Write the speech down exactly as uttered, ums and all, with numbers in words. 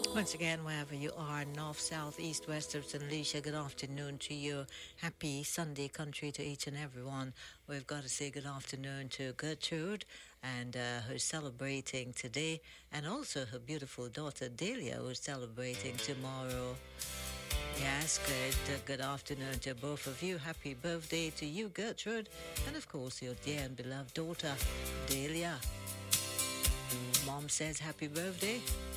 Once again, wherever you are, north, south, east, west of Saint Lucia, good afternoon to you. Happy Sunday country to each and everyone. We've got to say good afternoon to Gertrude, and uh, who's celebrating today, and also her beautiful daughter Delia, who's celebrating tomorrow. Yes, good, uh, good afternoon to both of you. Happy birthday to you, Gertrude, and of course your dear and beloved daughter, Delia. Mom says happy birthday.